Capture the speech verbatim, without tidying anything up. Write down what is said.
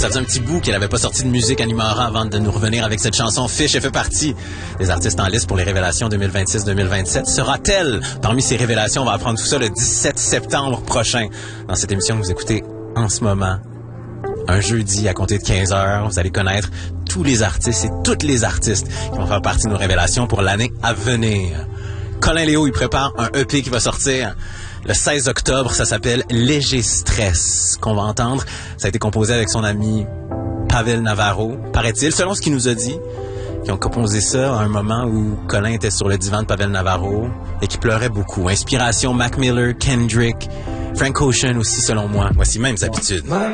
Ça faisait un petit bout qu'elle avait pas sorti de musique à Numara avant de nous revenir avec cette chanson Fish. Elle fait partie des artistes en liste pour les révélations deux mille vingt-six deux mille vingt-sept. Sera-t-elle parmi ces révélations? On va apprendre tout ça le dix-sept septembre prochain dans cette émission que vous écoutez en ce moment. Un jeudi à compter de quinze heures, vous allez connaître tous les artistes et toutes les artistes qui vont faire partie de nos révélations pour l'année à venir. Colin Léo, il prépare un E P qui va sortir le seize octobre. Ça s'appelle Léger Stress, qu'on va entendre. Ça a été composé avec son ami Pavel Navarro, paraît-il, selon ce qu'il nous a dit. Ils ont composé ça à un moment où Colin était sur le divan de Pavel Navarro et qui pleurait beaucoup. Inspiration Mac Miller, Kendrick, Frank Ocean aussi, selon moi. Voici Mêmes Habitudes.